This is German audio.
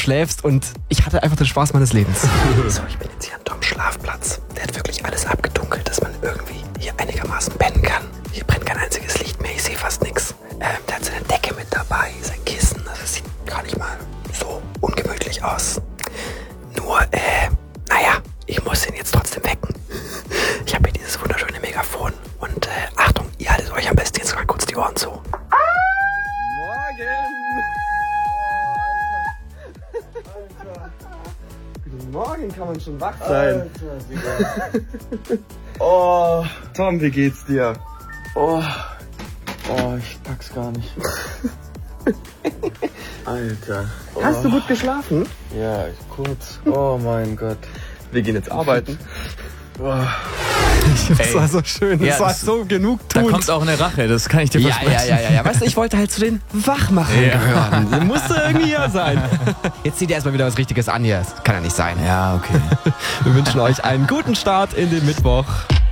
schläfst und ich hatte einfach den Spaß meines Lebens. So, ich bin jetzt hier an Toms Schlafplatz. Der hat wirklich alles abgedunkelt, dass man irgendwie hier einigermaßen pennen kann. Hier brennt kein einziges Licht mehr, ich sehe fast nichts. Der hat seine Decke mit dabei, sein Kissen, das sieht gar nicht mal so ungemütlich aus. Nur, naja, ich muss ihn jetzt trotzdem wecken. Ich habe hier dieses wunderschöne Megafon und Achtung, ihr haltet euch am besten jetzt mal kurz die Ohren zu. Guten Morgen, kann man schon wach sein. Oh, Tom, wie geht's dir? Oh, ich pack's gar nicht. Alter. Oh. Hast du gut geschlafen? Ja, kurz. Oh mein Gott. Wir gehen jetzt arbeiten. Oh. Das war so schön, das war so genugtuend. Da kommt auch eine Rache, das kann ich dir versprechen. Ja. Weißt du, ich wollte halt zu den Wachmachern gehören. Das musste irgendwie hier sein. Jetzt zieht ihr erstmal wieder was Richtiges an hier. Das kann ja nicht sein. Ja, okay. Wir wünschen euch einen guten Start in den Mittwoch.